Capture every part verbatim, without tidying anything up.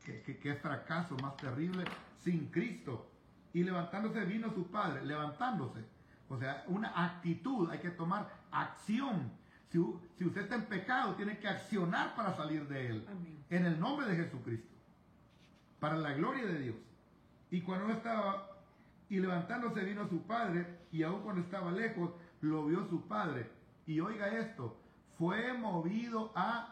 qué, qué, qué fracaso más terrible sin Cristo. Y levantándose vino su padre, levantándose. O sea, una actitud, hay que tomar acción. Si, si usted está en pecado, tiene que accionar para salir de él. Amén. En el nombre de Jesucristo. Para la gloria de Dios. Y cuando estaba, y levantándose vino su padre, y aun cuando estaba lejos, lo vio su padre. Y oiga esto, fue movido a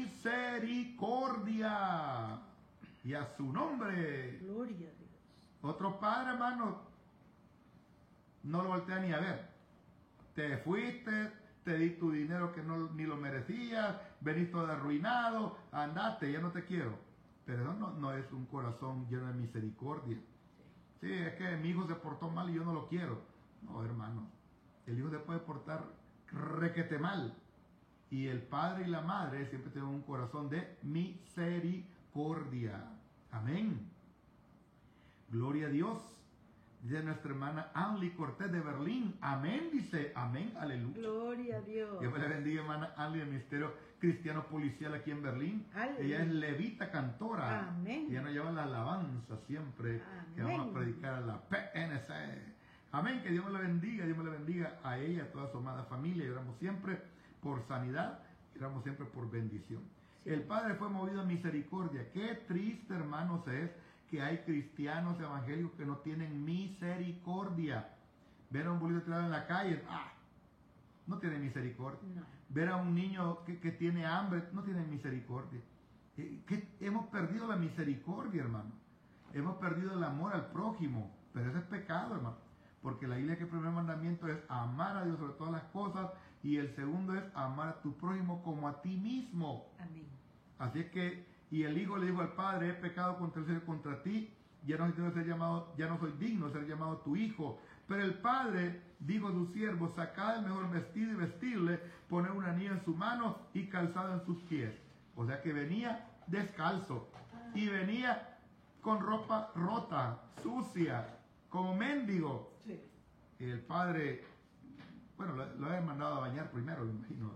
misericordia. Y a su nombre. Gloria a Dios. Otro padre, hermano, no lo voltea ni a ver. Te fuiste, te di tu dinero que no, ni lo merecías, venís todo arruinado, andate, ya no te quiero. Pero eso no, no es un corazón lleno de misericordia. Sí, es que mi hijo se portó mal y yo no lo quiero. No, hermano, el hijo se puede portar requete mal. Y el padre y la madre siempre tienen un corazón de misericordia. Amén. Gloria a Dios. Dice nuestra hermana Anly Cortés de Berlín. Amén, dice. Amén, aleluya. Gloria a Dios. Dios me la bendiga, hermana Anly, del Ministerio Cristiano Policial aquí en Berlín. Aleluya. Ella es levita cantora. Amén. Ella nos lleva la alabanza siempre. Amén. Que vamos a predicar a la P N C. Amén, que Dios me la bendiga. Dios me la bendiga a ella, a toda su amada familia. Y oramos siempre por sanidad. Y oramos siempre por bendición. Sí. El Padre fue movido a misericordia. Qué triste, hermanos, es que hay cristianos evangélicos que no tienen misericordia. Ver a un bolito tirado en la calle, ¡ah! No tiene misericordia. No. Ver a un niño que, que tiene hambre, no tiene misericordia. Eh, que hemos perdido la misericordia, hermano. Hemos perdido el amor al prójimo. Pero eso es pecado, hermano. Porque la Biblia, que el primer mandamiento es amar a Dios sobre todas las cosas. Y el segundo es amar a tu prójimo como a ti mismo. Amén. Así es que, y el hijo le dijo al padre: he pecado contra el cielo y contra ti, ya no, soy ser llamado, ya no soy digno de ser llamado tu hijo. Pero el padre dijo a sus siervos: sacad el mejor vestido y vestirle, poner un anillo en su mano y calzado en sus pies. O sea que venía descalzo y venía con ropa rota, sucia, como mendigo. Sí. Y el padre, bueno, lo, lo había mandado a bañar primero, me imagino.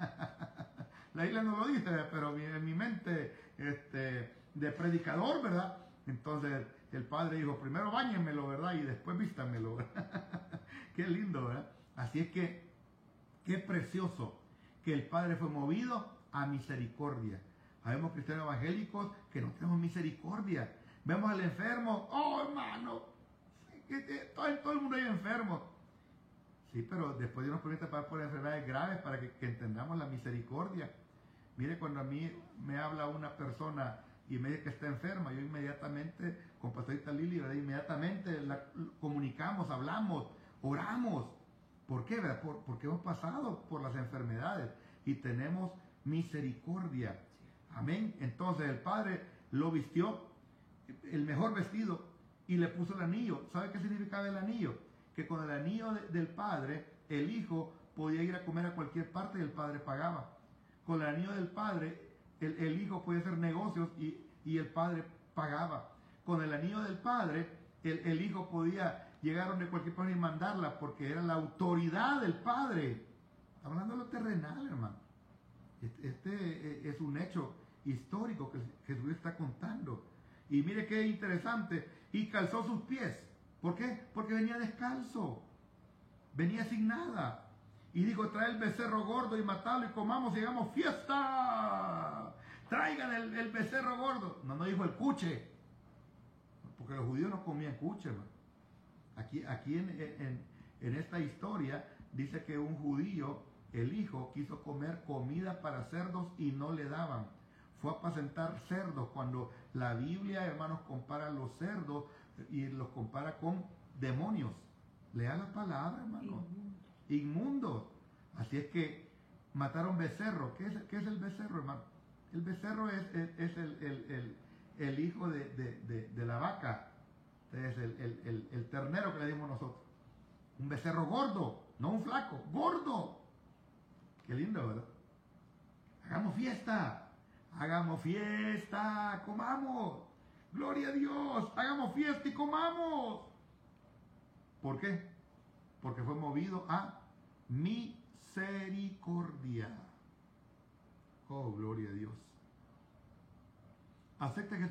La isla no lo dice, pero en mi mente este, de predicador, ¿verdad? Entonces el padre dijo: primero báñenmelo, ¿verdad? Y después vístanmelo. Qué lindo, ¿verdad? Así es que, qué precioso que el padre fue movido a misericordia. Habemos cristianos evangélicos que no tenemos misericordia. Vemos al enfermo: oh, hermano, que, que, todo, todo el mundo hay enfermo. Sí, pero después Dios nos permite pasar por enfermedades graves para que, que entendamos la misericordia. Mire, cuando a mí me habla una persona y me dice que está enferma, yo inmediatamente, con pastorita Lili, ¿verdad? Inmediatamente la comunicamos, hablamos, oramos. ¿Por qué? ¿Verdad? Por, porque hemos pasado por las enfermedades y tenemos misericordia. Amén. Entonces el padre lo vistió el mejor vestido y le puso el anillo. ¿Sabe qué significaba el anillo? Que con el anillo de, del padre, el hijo podía ir a comer a cualquier parte y el padre pagaba. Con el anillo del padre, el, el hijo podía hacer negocios y, y el padre pagaba. Con el anillo del padre, el, el hijo podía llegar donde cualquier persona y mandarla, porque era la autoridad del padre. Estamos hablando de lo terrenal, hermano. Este, este es un hecho histórico que Jesús está contando. Y mire qué interesante. Y calzó sus pies. ¿Por qué? Porque venía descalzo. Venía sin nada. Y dijo: trae el becerro gordo y matalo y comamos y hagamos fiesta. Traigan el, el becerro gordo. No, no dijo el cuche. Porque los judíos no comían cuche, hermano. Aquí, aquí en, en, en esta historia dice que un judío, el hijo, quiso comer comida para cerdos y no le daban. Fue a apacentar cerdos, cuando la Biblia, hermanos, compara los cerdos y los compara con demonios. Lea la palabra, hermano. Inmundos. Así es que mataron becerro. ¿Qué es, qué es el becerro, hermano? El becerro es, es, es el, el, el, el hijo de, de, de, de la vaca. Es el, el, el, el ternero que le dimos nosotros. Un becerro gordo, no un flaco, gordo. Qué lindo, ¿verdad? Hagamos fiesta. Hagamos fiesta. Comamos. Gloria a Dios. Hagamos fiesta y comamos. ¿Por qué? Porque fue movido a misericordia. Oh, gloria a Dios. Acepta que